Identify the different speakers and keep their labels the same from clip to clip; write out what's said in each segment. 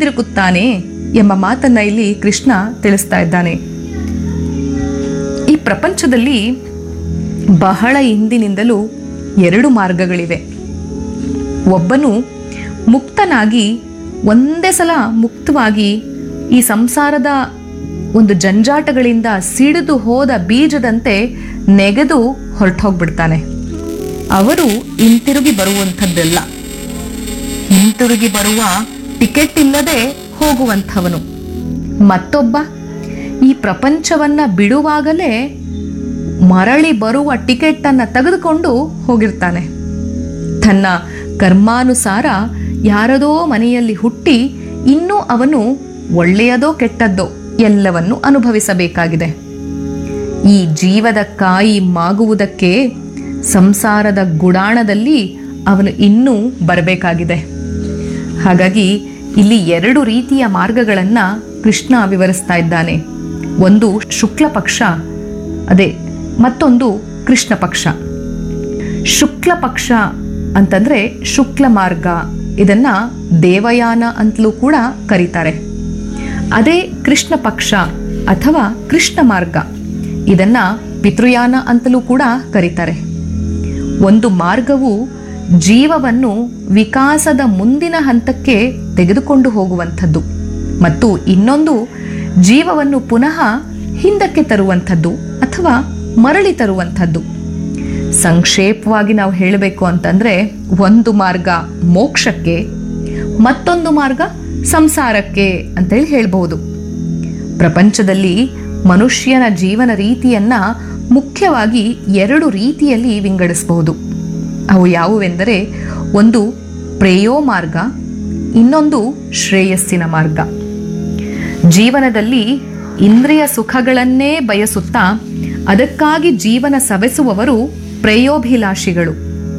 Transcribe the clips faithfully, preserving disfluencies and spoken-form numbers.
Speaker 1: ಹಿಂದಿರುಗುತ್ತಾನೆ ಎಂಬ ಮಾತನ್ನ ಇಲ್ಲಿ ಕೃಷ್ಣ ತಿಳಿಸ್ತಾ ಇದ್ದಾನೆ. ಈ ಪ್ರಪಂಚದಲ್ಲಿ ಬಹಳ ಹಿಂದಿನಿಂದಲೂ ಎರಡು ಮಾರ್ಗಗಳಿವೆ. ಒಬ್ಬನು ಮುಕ್ತನಾಗಿ ಒಂದೇ ಸಲ ಮುಕ್ತವಾಗಿ ಈ ಸಂಸಾರದ ಒಂದು ಜಂಜಾಟಗಳಿಂದ ಸಿಡಿದು ಹೋದ ಬೀಜದಂತೆ ನೆಗೆದು ಹೊರಟೋಗ್ಬಿಡ್ತಾನೆ. ಅವರು ಹಿಂತಿರುಗಿ ಬರುವಂಥದ್ದೆಲ್ಲ, ಹಿಂತಿರುಗಿ ಬರುವ ಟಿಕೆಟ್ ಇಲ್ಲದೆ ಹೋಗುವಂಥವನು. ಮತ್ತೊಬ್ಬ ಈ ಪ್ರಪಂಚವನ್ನ ಬಿಡುವಾಗಲೇ ಮರಳಿ ಬರುವ ಟಿಕೆಟ್ ಅನ್ನ ತೆಗೆದುಕೊಂಡು ಹೋಗಿರ್ತಾನೆ. ತನ್ನ ಕರ್ಮಾನುಸಾರ ಯಾರದೋ ಮನೆಯಲ್ಲಿ ಹುಟ್ಟಿ ಇನ್ನೂ ಅವನು ಒಳ್ಳೆಯದೋ ಕೆಟ್ಟದ್ದೋ ಎಲ್ಲವನ್ನು ಅನುಭವಿಸಬೇಕಾಗಿದೆ. ಈ ಜೀವದ ಕಾಯಿ ಮಾಗುವುದಕ್ಕೆ ಸಂಸಾರದ ಗುಡಾಣದಲ್ಲಿ ಅವನು ಇನ್ನೂ ಬರಬೇಕಾಗಿದೆ. ಹಾಗಾಗಿ ಇಲ್ಲಿ ಎರಡು ರೀತಿಯ ಮಾರ್ಗಗಳನ್ನ ಕೃಷ್ಣ ವಿವರಿಸ್ತಾ ಇದ್ದಾನೆ. ಒಂದು ಶುಕ್ಲ ಪಕ್ಷ, ಅದೇ ಮತ್ತೊಂದು ಕೃಷ್ಣ ಪಕ್ಷ. ಶುಕ್ಲ ಪಕ್ಷ ಅಂತಂದ್ರೆ ಶುಕ್ಲ ಮಾರ್ಗ, ಇದನ್ನ ದೇವಯಾನ ಅಂತಲೂ ಕೂಡ ಕರೀತಾರೆ. ಅದೇ ಕೃಷ್ಣ ಪಕ್ಷ ಅಥವಾ ಕೃಷ್ಣ ಮಾರ್ಗ, ಇದನ್ನ ಪಿತೃಯಾನ ಅಂತಲೂ ಕೂಡ ಕರೀತಾರೆ. ಒಂದು ಮಾರ್ಗವು ಜೀವವನ್ನು ವಿಕಾಸದ ಮುಂದಿನ ಹಂತಕ್ಕೆ ತೆಗೆದುಕೊಂಡು ಹೋಗುವಂಥದ್ದು ಮತ್ತು ಇನ್ನೊಂದು ಜೀವವನ್ನು ಪುನಃ ಹಿಂದಕ್ಕೆ ತರುವಂಥದ್ದು ಅಥವಾ ಮರಳಿ ತರುವಂಥದ್ದು. ಸಂಕ್ಷೇಪವಾಗಿ ನಾವು ಹೇಳಬೇಕು ಅಂತಂದ್ರೆ ಒಂದು ಮಾರ್ಗ ಮೋಕ್ಷಕ್ಕೆ, ಮತ್ತೊಂದು ಮಾರ್ಗ ಸಂಸಾರಕ್ಕೆ ಅಂತೇಳಿ ಹೇಳ್ಬಹುದು. ಪ್ರಪಂಚದಲ್ಲಿ ಮನುಷ್ಯನ ಜೀವನ ರೀತಿಯನ್ನ ಮುಖ್ಯವಾಗಿ ಎರಡು ರೀತಿಯಲ್ಲಿ ವಿಂಗಡಿಸಬಹುದು. ಅವು ಯಾವುವೆಂದರೆ ಒಂದು ಪ್ರೇಯೋ ಮಾರ್ಗ, ಇನ್ನೊಂದು ಶ್ರೇಯಸ್ಸಿನ ಮಾರ್ಗ. ಜೀವನದಲ್ಲಿ ಇಂದ್ರಿಯ ಸುಖಗಳನ್ನೇ ಬಯಸುತ್ತಾ ಅದಕ್ಕಾಗಿ ಜೀವನ ಸವೆಸುವವರು ಪ್ರೇಯೋಭಿಲಾಷಿಗಳು.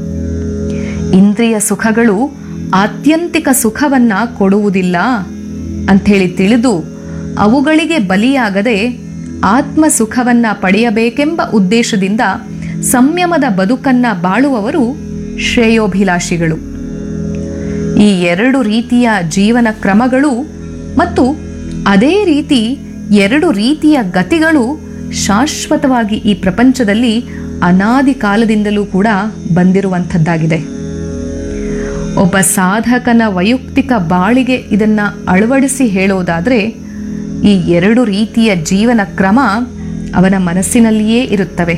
Speaker 1: ಇಂದ್ರಿಯ ಸುಖಗಳು ಆತ್ಯಂತಿಕ ಸುಖವನ್ನ ಕೊಡುವುದಿಲ್ಲ ಅಂಥೇಳಿ ತಿಳಿದು ಅವುಗಳಿಗೆ ಬಲಿಯಾಗದೆ ಆತ್ಮ ಸುಖವನ್ನ ಪಡೆಯಬೇಕೆಂಬ ಉದ್ದೇಶದಿಂದ ಸಂಯಮದ ಬದುಕನ್ನ ಬಾಳುವವರು ಶ್ರೇಯೋಭಿಲಾಷಿಗಳು. ಈ ಎರಡು ರೀತಿಯ ಜೀವನ ಕ್ರಮಗಳು ಮತ್ತು ಅದೇ ರೀತಿ ಎರಡು ರೀತಿಯ ಗತಿಗಳು ಶಾಶ್ವತವಾಗಿ ಈ ಪ್ರಪಂಚದಲ್ಲಿ ಅನಾದಿ ಕಾಲದಿಂದಲೂ ಕೂಡ ಬಂದಿರುವಂಥದ್ದಾಗಿದೆ. ಒಬ್ಬ ಸಾಧಕನ ವೈಯಕ್ತಿಕ ಬಾಳಿಗೆ ಇದನ್ನ ಅಳವಡಿಸಿ ಹೇಳೋದಾದ್ರೆ ಈ ಎರಡು ರೀತಿಯ ಜೀವನ ಕ್ರಮ ಅವನ ಮನಸ್ಸಿನಲ್ಲಿಯೇ ಇರುತ್ತವೆ.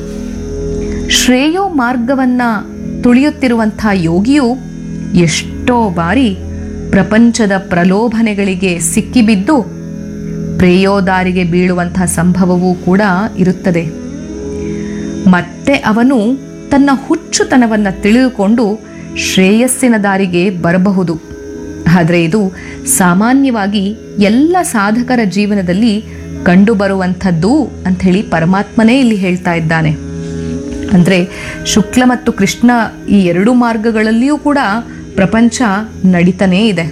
Speaker 1: ಶ್ರೇಯೋ ಮಾರ್ಗವನ್ನ ತುಳಿಯುತ್ತಿರುವಂಥ ಯೋಗಿಯು ಎಷ್ಟೋ ಬಾರಿ ಪ್ರಪಂಚದ ಪ್ರಲೋಭನೆಗಳಿಗೆ ಸಿಕ್ಕಿಬಿದ್ದು ಪ್ರೇಯೋದಾರಿಗೆ ಬೀಳುವಂಥ ಸಂಭವವೂ ಕೂಡ ಇರುತ್ತದೆ. ಮತ್ತೆ ಅವನು ತನ್ನ ಹುಚ್ಚುತನವನ್ನು ತಿಳಿದುಕೊಂಡು ಶ್ರೇಯಸ್ಸಿನ ದಾರಿಗೆ ಬರಬಹುದು. ಆದರೆ ಇದು ಸಾಮಾನ್ಯವಾಗಿ ಎಲ್ಲ ಸಾಧಕರ ಜೀವನದಲ್ಲಿ ಕಂಡುಬರುವಂಥದ್ದು ಅಂಥೇಳಿ ಪರಮಾತ್ಮನೇ ಇಲ್ಲಿ ಹೇಳ್ತಾ ಇದ್ದಾನೆ. ಅಂದರೆ ಶುಕ್ಲ ಮತ್ತು ಕೃಷ್ಣ ಈ ಎರಡು ಮಾರ್ಗಗಳಲ್ಲಿಯೂ ಕೂಡ ಪ್ರಪಂಚ ನಡೀತಾನೇ ಇದೆ.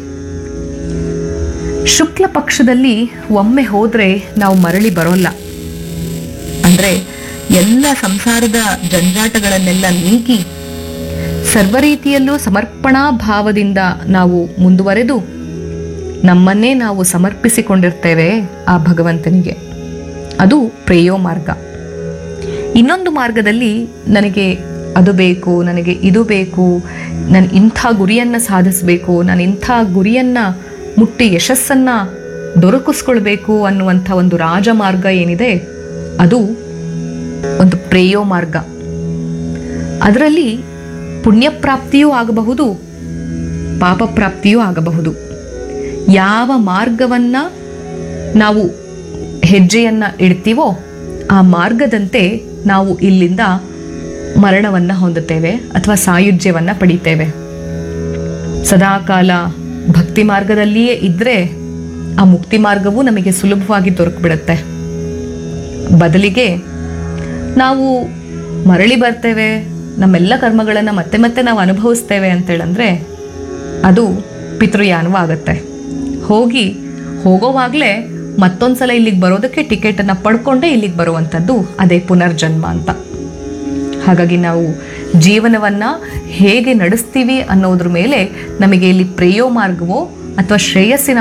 Speaker 1: ಶುಕ್ಲ ಪಕ್ಷದಲ್ಲಿ ಒಮ್ಮೆ ಹೋದ್ರೆ ನಾವು ಮರಳಿ ಬರೋಲ್ಲ. ಅಂದ್ರೆ ಎಲ್ಲ ಸಂಸಾರದ ಜಂಜಾಟಗಳನ್ನೆಲ್ಲ ನೀಗಿ ಸರ್ವ ರೀತಿಯಲ್ಲೂ ಸಮರ್ಪಣಾ ಭಾವದಿಂದ ನಾವು ಮುಂದುವರೆದು ನಮ್ಮನ್ನೇ ನಾವು ಸಮರ್ಪಿಸಿಕೊಂಡಿರ್ತೇವೆ ಆ ಭಗವಂತನಿಗೆ. ಅದು ಪ್ರೇಯೋ ಮಾರ್ಗ. ಇನ್ನೊಂದು ಮಾರ್ಗದಲ್ಲಿ ನನಗೆ ಅದು ಬೇಕು, ನನಗೆ ಇದು ಬೇಕು, ನಾನು ಇಂಥ ಗುರಿಯನ್ನು ಸಾಧಿಸಬೇಕು, ನಾನು ಇಂಥ ಗುರಿಯನ್ನು ಮುಟ್ಟಿ ಯಶಸ್ಸನ್ನು ದೊರಕಿಸ್ಕೊಳ್ಬೇಕು ಅನ್ನುವಂಥ ಒಂದು ರಾಜಮಾರ್ಗ ಏನಿದೆ ಅದು ಒಂದು ಪ್ರೇಯೋ ಮಾರ್ಗ. ಅದರಲ್ಲಿ ಪುಣ್ಯಪ್ರಾಪ್ತಿಯೂ ಆಗಬಹುದು, ಪಾಪ ಪ್ರಾಪ್ತಿಯೂ ಆಗಬಹುದು. ಯಾವ ಮಾರ್ಗವನ್ನ ನಾವು ಹೆಜ್ಜೆಯನ್ನ ಇಡ್ತೀವೋ ಆ ಮಾರ್ಗದಂತೆ ನಾವು ಇಲ್ಲಿಂದ ಮರಣವನ್ನ ಹೊಂದುತ್ತೇವೆ ಅಥವಾ ಸಾಯುಜ್ಯವನ್ನ ಪಡಿತೇವೆ. ಸದಾಕಾಲ ಭಕ್ತಿ ಮಾರ್ಗದಲ್ಲಿಯೇ ಇದ್ರೆ ಆ ಮುಕ್ತಿ ಮಾರ್ಗವೂ ನಮಗೆ ಸುಲಭವಾಗಿ ದೊರಕಿಬಿಡುತ್ತೆ. ಬದಲಿಗೆ ನಾವು ಮರಳಿ ಬರ್ತೇವೆ, ನಮ್ಮೆಲ್ಲ ಕರ್ಮಗಳನ್ನು ಮತ್ತೆ ಮತ್ತೆ ನಾವು ಅನುಭವಿಸ್ತೇವೆ ಅಂತೇಳಂದ್ರೆ ಅದು ಪಿತೃಯಾನವಾಗುತ್ತೆ. ಹೋಗಿ ಹೋಗೋವಾಗಲೇ ಮತ್ತೊಂದ್ಸಲ ಇಲ್ಲಿಗೆ ಬರೋದಕ್ಕೆ ಟಿಕೆಟನ್ನು ಪಡ್ಕೊಂಡೇ ಇಲ್ಲಿಗೆ ಬರುವಂಥದ್ದು ಅದೇ ಪುನರ್ಜನ್ಮ ಅಂತ. ಹಾಗಾಗಿ ನಾವು ಜೀವನವನ್ನು ಹೇಗೆ ನಡೆಸ್ತೀವಿ ಅನ್ನೋದ್ರ ಮೇಲೆ ನಮಗೆ ಇಲ್ಲಿ ಪ್ರೇಯೋ ಮಾರ್ಗವೋ ಅಥವಾ ಶ್ರೇಯಸ್ಸಿನ